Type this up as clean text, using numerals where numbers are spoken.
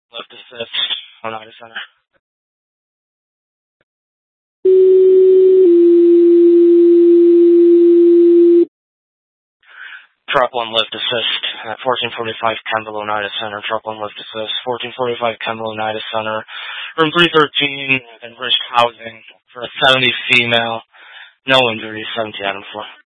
Lift assist, Oneida Center. Truck 1 lift assist at 1445 Kemble, Oneida Center. Truck 1 lift assist, 1445 Kemble, Oneida Center. Room 313 and risk housing for a 70 female. No injuries, 17 Adam floor.